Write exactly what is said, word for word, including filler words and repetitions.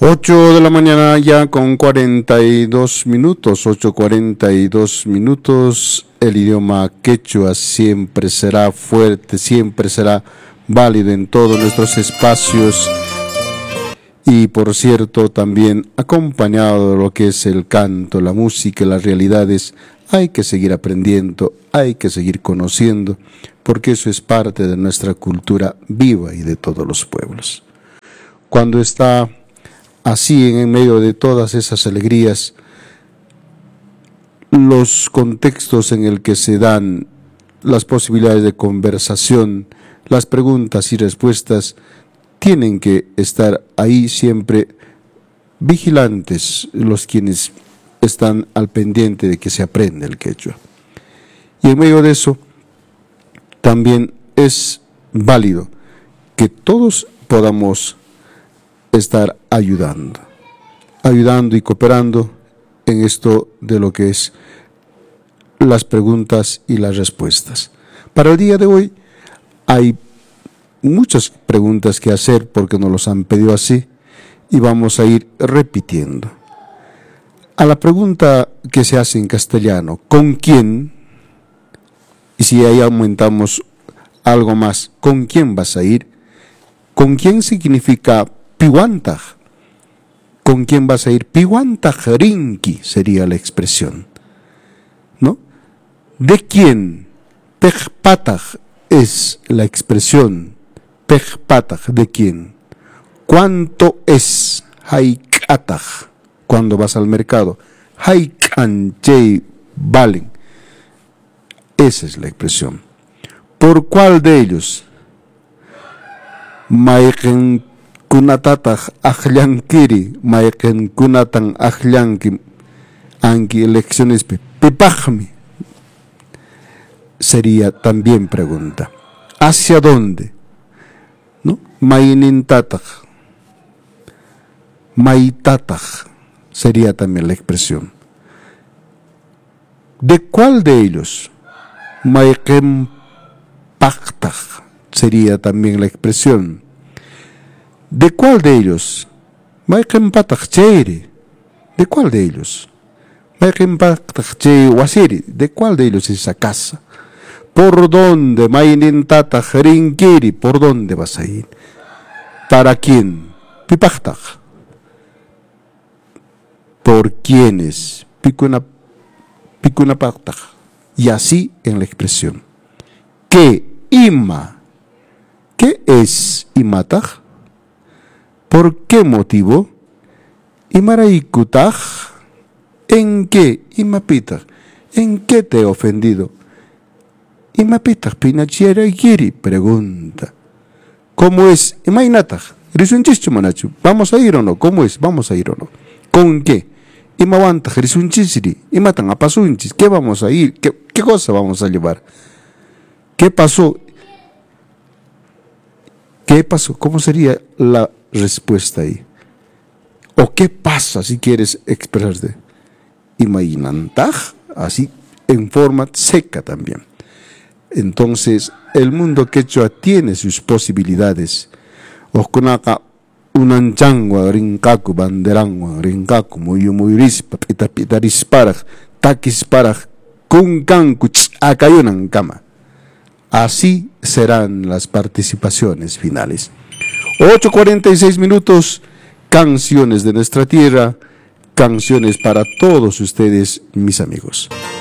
ocho de la mañana ya con cuarenta y dos minutos, ocho cuarenta y dos minutos. El idioma quechua siempre será fuerte, siempre será válido en todos nuestros espacios. Y por cierto, también acompañado de lo que es el canto, la música, las realidades, hay que seguir aprendiendo, hay que seguir conociendo, porque eso es parte de nuestra cultura viva y de todos los pueblos. Cuando está así en medio de todas esas alegrías, los contextos en el que se dan las posibilidades de conversación, las preguntas y respuestas, tienen que estar ahí siempre vigilantes los quienes están al pendiente de que se aprenda el quechua. Y en medio de eso, también es válido que todos podamos estar ayudando, ayudando y cooperando en esto de lo que es las preguntas y las respuestas. Para el día de hoy hay muchas preguntas que hacer porque nos los han pedido así y vamos a ir repitiendo. A la pregunta que se hace en castellano, ¿con quién? Y si ahí aumentamos algo más, ¿con quién vas a ir? ¿Con quién significa piwantaj? ¿Con quién vas a ir? Piwantaj rinki sería la expresión, ¿no? ¿De quién? Pejpataj es la expresión. Pejpataj, ¿de quién? ¿Cuánto es? Haikataj, cuando vas al mercado. Haikanchei valen. Esa es la expresión. ¿Por cuál de ellos? Maiken kunatataj ahlankiri, maiken kunatan ahlanki, anki elecciones pipajmi. Sería también pregunta. ¿Hacia dónde? ¿No? Mainintataj, maitataj sería también la expresión. ¿De cuál de ellos? Maiken pactaj sería también la expresión. ¿De cuál de ellos? Maiken pataj cheire. ¿De cuál de ellos? Maiken pataj che wasiri. ¿De cuál de ellos es esa casa? ¿Por dónde? Mainintataj rinkiri. ¿Por dónde vas a ir? ¿Para quién? Pipajtaj. ¿Por quiénes? Pikuna, pikuna pajtaj. Y así en la expresión. ¿Qué? Ima. ¿Qué es imataj? ¿Por qué motivo? Imaraikutaj. ¿En qué? Imapitaj. ¿En qué te he ofendido? Imapitaj pinachiera giri. Pregunta. ¿Cómo es? Imainataj. Risunchichu manachu. ¿Vamos a ir o no? ¿Cómo es? ¿Vamos a ir o no? ¿Con qué? Imawantaj risunchishri. Imatan apasunchis. ¿Qué vamos a ir? ¿Qué, qué cosa vamos a llevar? ¿Qué pasó? ¿Qué pasó? ¿Cómo sería la respuesta ahí? ¿O qué pasa si quieres expresarte? Imainantaj, así en forma seca también. Entonces, el mundo quechua tiene sus posibilidades. Oskunaka unanchangua rinkaku banderangua rinkaku muyu muyurispa pita pitarisparaj takisparaj kunkanku akayunan kama. Así serán las participaciones finales. ocho cuarenta y seis minutos, canciones de nuestra tierra, canciones para todos ustedes, mis amigos.